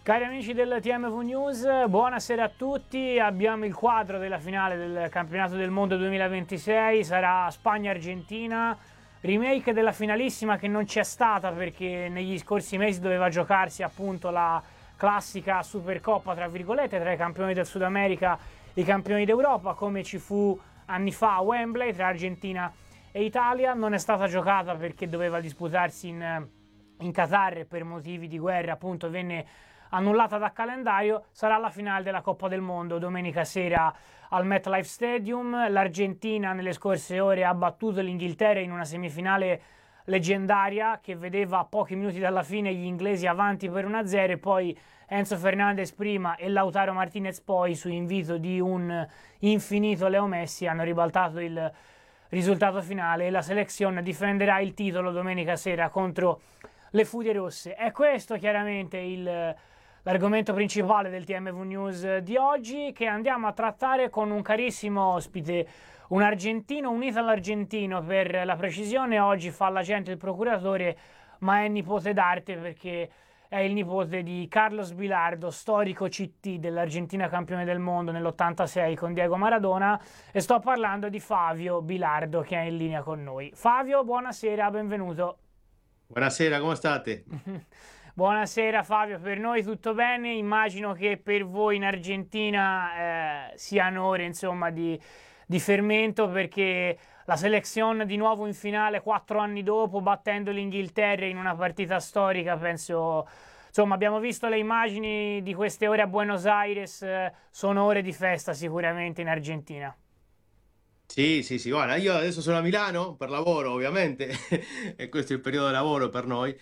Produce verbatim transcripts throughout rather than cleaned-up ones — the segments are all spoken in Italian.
Cari amici del T M V News, buonasera a tutti. Abbiamo il quadro della finale del campionato del mondo duemilaventisei, sarà Spagna-Argentina, remake della finalissima che non c'è stata perché negli scorsi mesi doveva giocarsi appunto la classica Supercoppa tra virgolette tra i campioni del Sud America e i campioni d'Europa, come ci fu anni fa a Wembley tra Argentina e Italia. Non è stata giocata perché doveva disputarsi in, in Qatar e per motivi di guerra appunto venne annullata dal calendario. Sarà la finale della Coppa del Mondo domenica sera al MetLife Stadium. L'Argentina nelle scorse ore ha battuto l'Inghilterra in una semifinale leggendaria che vedeva a pochi minuti dalla fine gli inglesi avanti per uno a zero e poi Enzo Fernandez prima e Lautaro Martinez poi, su invito di un infinito Leo Messi, hanno ribaltato il risultato finale e la selezione difenderà il titolo domenica sera contro le Furie Rosse. È questo chiaramente il l'argomento principale del T M V News di oggi, che andiamo a trattare con un carissimo ospite, un argentino unito all'argentino per la precisione. Oggi fa l'agente il procuratore, ma è nipote d'arte perché è il nipote di Carlos Bilardo, storico C T dell'Argentina campione del mondo nell'ottantasei con Diego Maradona, e sto parlando di Fabio Bilardo che è in linea con noi. Fabio, buonasera, benvenuto. Buonasera, come state? Buonasera Fabio, per noi tutto bene, immagino che per voi in Argentina eh, siano ore insomma di, di fermento, perché la selezione di nuovo in finale quattro anni dopo, battendo l'Inghilterra in una partita storica, penso, insomma abbiamo visto le immagini di queste ore a Buenos Aires, eh, sono ore di festa sicuramente in Argentina. Sì, sì, sì, guarda, io adesso sono a Milano per lavoro, ovviamente, e questo è il periodo di lavoro per noi.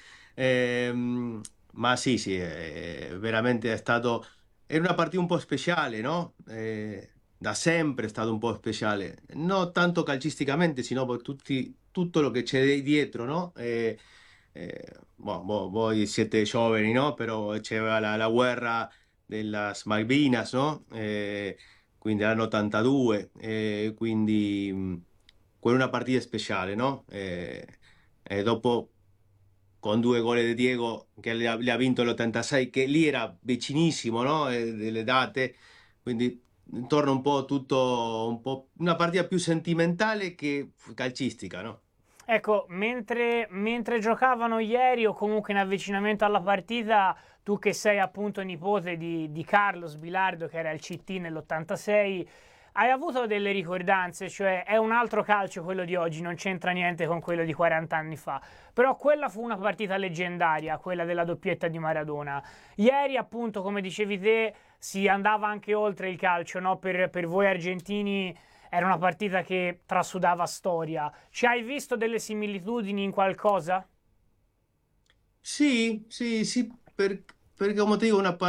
Ehm, ma sì, sì, è, veramente è stato, è una partita un po' speciale, no? Eh, da sempre è stato un po' speciale, non tanto calcisticamente, sino per tutti, tutto lo che c'è dietro, no? Eh, eh, boh, boh, voi siete giovani, no? Però c'era la, la guerra delle Malvinas, no? Eh, quindi l'anno ottantadue, eh, quindi mh, quella è una partita speciale, no? Eh, e dopo con due gol di Diego che le ha, le ha vinto l'ottantasei, che lì era vicinissimo, no? Eh, delle date, quindi torna un po' tutto, un po' una partita più sentimentale che calcistica, no? Ecco, mentre, mentre giocavano ieri o comunque in avvicinamento alla partita, tu che sei appunto nipote di, di Carlos Bilardo, che era il C T nell'ottantasei, hai avuto delle ricordanze? Cioè è un altro calcio quello di oggi, non c'entra niente con quello di quaranta anni fa, però quella fu una partita leggendaria, quella della doppietta di Maradona. Ieri appunto, come dicevi te, si andava anche oltre il calcio, no? Per, per voi argentini era una partita che trasudava storia. Ci hai visto delle similitudini in qualcosa? Sì, sì, sì, per- perché come ti dico, una